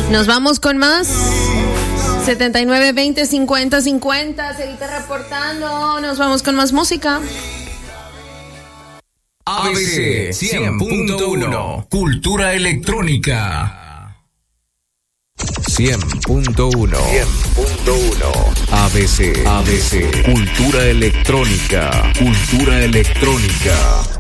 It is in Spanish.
Nos vamos con más. 79 20 50 50. Seguite reportando. Nos vamos con más música. ABC 100.1 Cultura Electrónica. 100.1 ABC Cultura Electrónica. Cultura Electrónica.